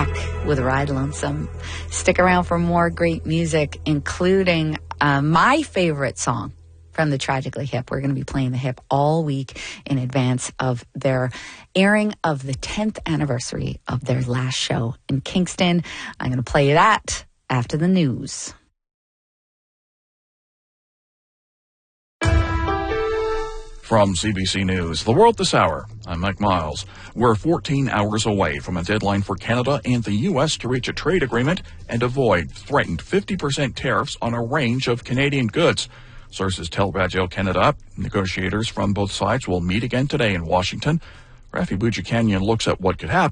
back with Ride Lonesome. Stick around for more great music, including my favorite song from the Tragically Hip. We're going to be playing the Hip all week in advance of their airing of the 10th anniversary of their last show in Kingston. I'm going to play that after the news. From CBC News, The World This Hour, I'm Mike Miles. We're 14 hours away from a deadline for Canada and the U.S. to reach a trade agreement and avoid threatened 50% tariffs on a range of Canadian goods. Sources tell Radio Canada negotiators from both sides will meet again today in Washington. Rafi Boudjikanian looks at what could happen